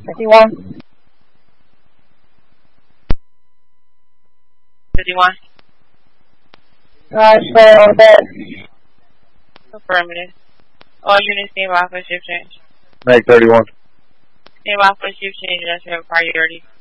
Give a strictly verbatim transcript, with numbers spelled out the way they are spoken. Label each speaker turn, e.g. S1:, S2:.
S1: fifty-one.
S2: fifty-one.
S1: Uh, square on that.
S2: Affirmative. All units stand by for shift change.
S3: Mag thirty-one.
S2: Stand by for shift change. That's your priority.